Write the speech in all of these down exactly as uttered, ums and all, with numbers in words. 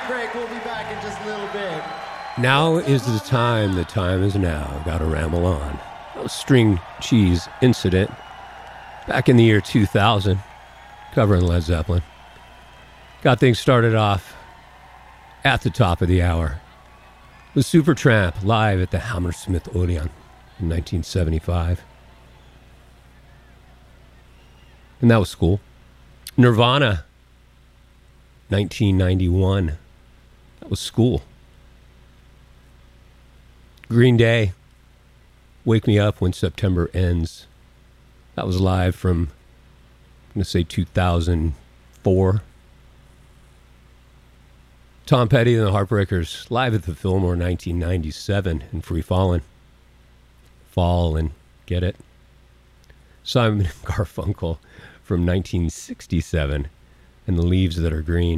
break. We'll be back in just a little bit. Now is the time. The time is now. Gotta ramble on. That was String Cheese Incident back in the year two thousand, covering Led Zeppelin. Got things started off at the top of the hour with Supertramp live at the Hammersmith Odeon in nineteen seventy-five. And that was cool. Nirvana, nineteen ninety-one. That was School. Green Day, Wake Me Up When September Ends. That was live from, I'm going to say two thousand four. Tom Petty and the Heartbreakers, live at the Fillmore, nineteen ninety-seven, in Free Fallin'. Fall and get it. Simon and Garfunkel from nineteen sixty-seven, and The Leaves That Are Green.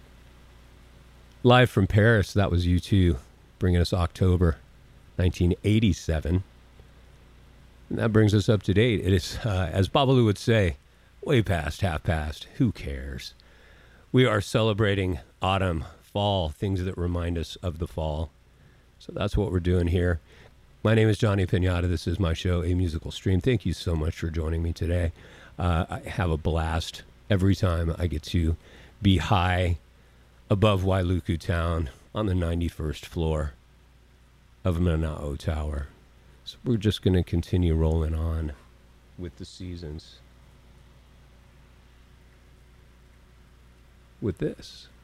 Live from Paris, that was U two, bringing us October nineteen eighty-seven. And that brings us up to date. It is, uh, as Babalu would say, way past, half past. Who cares? We are celebrating autumn, fall, things that remind us of the fall. So that's what we're doing here. My name is Johnny Piñata. This is my show, A Musical Stream. Thank you so much for joining me today. Uh, I have a blast every time I get to be high above Wailuku Town on the ninety-first floor of Mana'o Tower. So we're just going to continue rolling on with the seasons with this.